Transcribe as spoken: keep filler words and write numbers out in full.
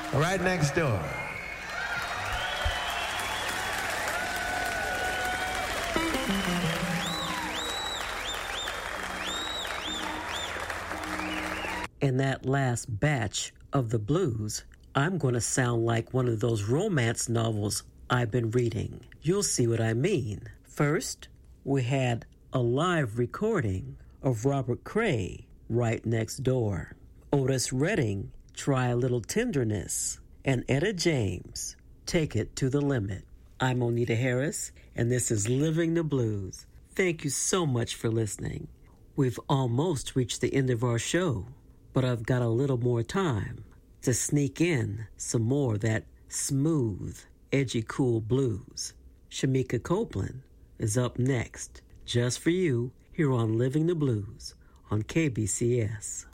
right next door. In that last batch of the blues, I'm going to sound like one of those romance novels I've been reading. You'll see what I mean. First, we had a live recording of Robert Cray, Right Next Door. Otis Redding, Try a Little Tenderness. And Etta James, Take It to the Limit. I'm Onita Harris, and this is Living the Blues. Thank you so much for listening. We've almost reached the end of our show, but I've got a little more time to sneak in some more of that smooth, edgy, cool blues. Shamika Copeland is up next, just for you, here on Living the Blues on K B C S.